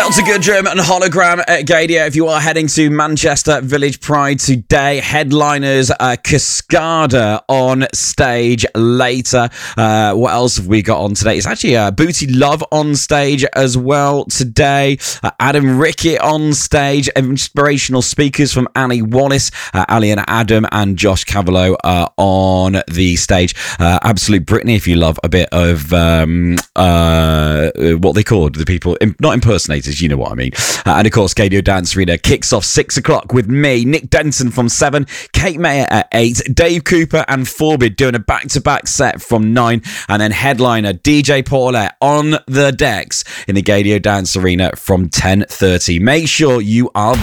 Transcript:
Dr. Goodrum and Hologram at Gadia. If you are heading to Manchester Village Pride today, headliners Cascada on stage later. What else have we got on today? It's actually Booty Love on stage as well today. Adam Rickett on stage. Inspirational speakers from Ali Wallace, Ali and Adam, and Josh Cavallo on the stage. Absolute Britney, if you love a bit of what they called the people, not impersonators, you know what I mean. And of course, Gadio Dance Arena kicks off 6 o'clock with me, Nick Denton from 7, Kate Mayer at 8, Dave Cooper and Forbid doing a back-to-back set from 9, and then headliner DJ Paulette on the decks in the Gadio Dance Arena from 10:30. Make sure you are